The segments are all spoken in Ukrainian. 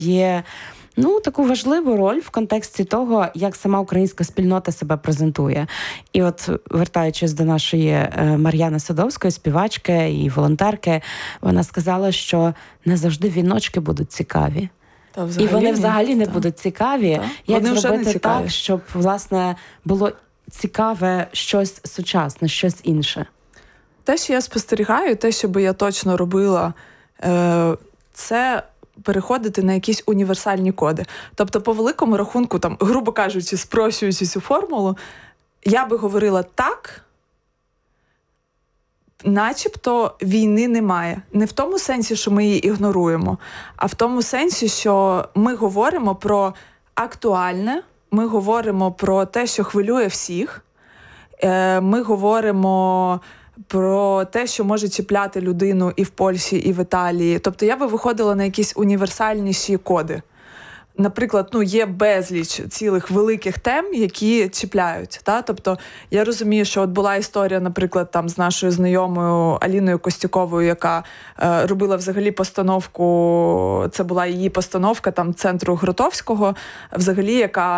є таку важливу роль в контексті того, як сама українська спільнота себе презентує. І от, вертаючись до нашої Мар'яни Садовської, співачки і волонтерки, вона сказала, що не завжди віночки будуть цікаві. І вони взагалі не будуть цікаві. Як зробити так, щоб, власне, було цікаве щось сучасне, щось інше? Те, що я спостерігаю, те, що би я точно робила, це переходити на якісь універсальні коди. Тобто, по великому рахунку, там, грубо кажучи, спрощуючи цю формулу, я би говорила так, начебто війни немає. Не в тому сенсі, що ми її ігноруємо, а в тому сенсі, що ми говоримо про актуальне, ми говоримо про те, що хвилює всіх, ми говоримо про те, що може чіпляти людину і в Польщі, і в Італії. Тобто я би виходила на якісь універсальніші коди. Наприклад, є безліч цілих великих тем, які чіпляють. Та? Тобто я розумію, що от була історія, наприклад, там з нашою знайомою Аліною Костюковою, яка робила взагалі постановку, це була її постановка там центру Гротовського, взагалі,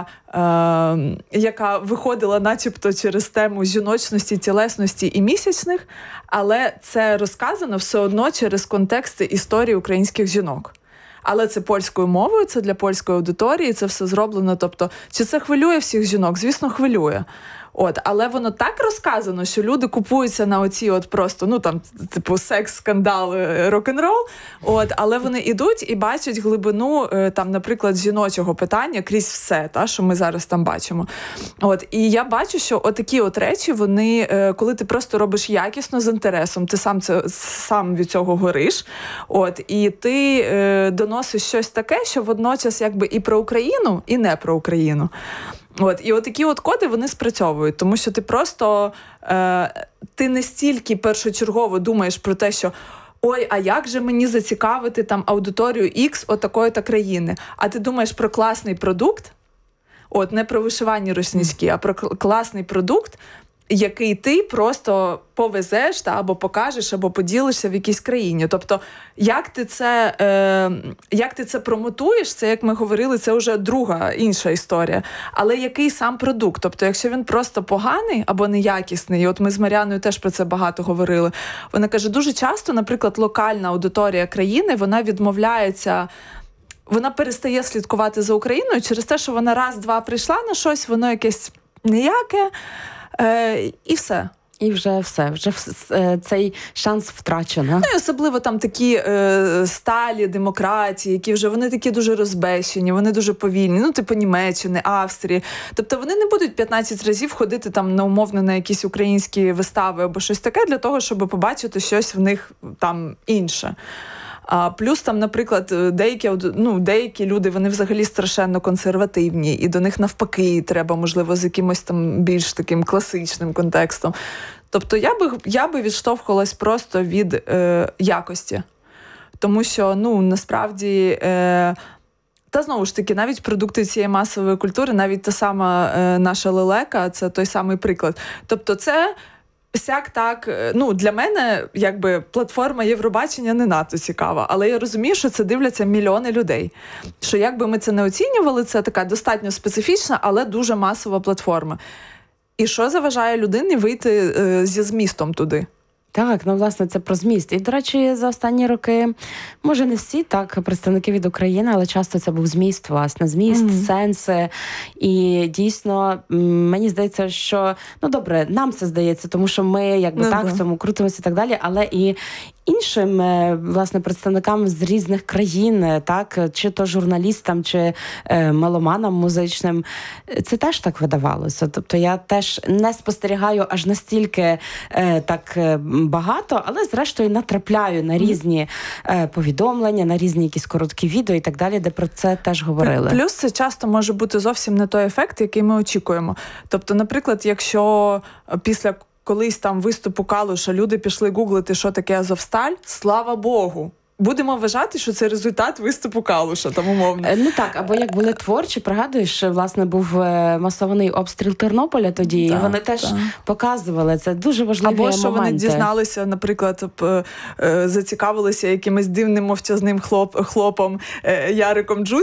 яка виходила начебто через тему жіночності, тілесності і місячних, але це розказано все одно через контексти історії українських жінок. Але це польською мовою, це для польської аудиторії, це все зроблено. Тобто, чи це хвилює всіх жінок? Звісно, хвилює. Але воно так розказано, що люди купуються на оці просто, типу секс, скандал, рок-н-рол. Але вони ідуть і бачать глибину, там, наприклад, жіночого питання крізь все, що ми зараз там бачимо. І я бачу, що отакі речі, вони, коли ти просто робиш якісно з інтересом, ти сам від цього гориш, і ти доносиш щось таке, що водночас якби і про Україну, і не про Україну. І такі коди, вони спрацьовують, тому що ти просто, ти не стільки першочергово думаєш про те, що а як же мені зацікавити там аудиторію X такої-то країни, а ти думаєш про класний продукт, не про вишивані рушнички, а про класний продукт, який ти просто повезеш або покажеш, або поділишся в якійсь країні. Тобто, як ти це промотуєш, це, як ми говорили, це вже друга, інша історія. Але який сам продукт? Тобто, якщо він просто поганий або неякісний, і ми з Мар'яною теж про це багато говорили, вона каже, дуже часто, наприклад, локальна аудиторія країни, вона відмовляється, вона перестає слідкувати за Україною через те, що вона раз-два прийшла на щось, воно якесь ніяке, і все. І вже цей шанс втрачено. І особливо там такі сталі демократії, які вже вони такі дуже розбещені, вони дуже повільні, типу Німеччини, Австрії. Тобто вони не будуть 15 разів ходити там умовно на якісь українські вистави або щось таке для того, щоб побачити щось в них там інше. Плюс там, наприклад, деякі люди, вони взагалі страшенно консервативні, і до них навпаки треба, можливо, з якимось там більш таким класичним контекстом. Тобто я би відштовхувалась просто від якості. Тому що, насправді, та знову ж таки, навіть продукти цієї масової культури, навіть та сама наша лелека, це той самий приклад. Тобто це сяк-так, для мене, якби, платформа Євробачення не надто цікава, але я розумію, що це дивляться мільйони людей. Що як би ми це не оцінювали, це така достатньо специфічна, але дуже масова платформа. І що заважає людині вийти зі змістом туди? Так, власне, це про зміст. І, до речі, за останні роки, може, не всі, представники від України, але часто це був зміст, власне, зміст, сенси. І дійсно, мені здається, що, добре, нам це здається, тому що ми, в цьому крутимося і так далі, але і іншим, власне, представникам з різних країн, чи то журналістам, чи меломанам музичним, це теж так видавалося. Тобто я теж не спостерігаю аж настільки так багато, але зрештою натрапляю на різні повідомлення, на різні якісь короткі відео і так далі, де про це теж говорили. Плюс це часто може бути зовсім не той ефект, який ми очікуємо. Тобто, наприклад, якщо після колись там виступу Калуша люди пішли гуглити, що таке Азовсталь, слава Богу, будемо вважати, що це результат виступу Калуша, там умовно. Ну так, або як були творчі, пригадуєш, власне, був масований обстріл Тернополя тоді, і вони теж показували, це дуже важливі моменти. Або що вони дізналися, наприклад, зацікавилися якимось дивним мовчазним хлопом Яриком Джусі,